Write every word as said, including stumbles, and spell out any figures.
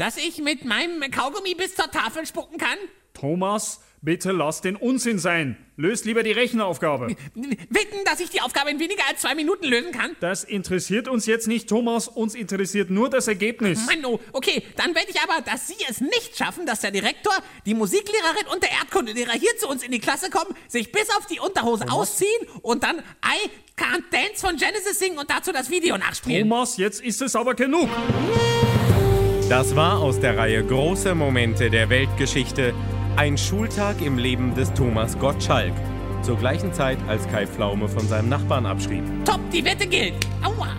dass ich mit meinem Kaugummi bis zur Tafel spucken kann? Thomas, bitte lass den Unsinn sein. Löst lieber die Rechenaufgabe. Wetten, dass ich die Aufgabe in weniger als zwei Minuten lösen kann? Das interessiert uns jetzt nicht, Thomas. Uns interessiert nur das Ergebnis. Mann, oh, okay, dann wette ich aber, dass Sie es nicht schaffen, dass der Direktor, die Musiklehrerin und der Erdkundelehrer hier zu uns in die Klasse kommen, sich bis auf die Unterhose Thomas? ausziehen und dann I Can't Dance von Genesis singen und dazu das Video nachspielen. Thomas, jetzt ist es aber genug. Das war aus der Reihe Große Momente der Weltgeschichte ein Schultag im Leben des Thomas Gottschalk. Zur gleichen Zeit, als Kai Pflaume von seinem Nachbarn abschrieb. Top, die Wette gilt. Aua.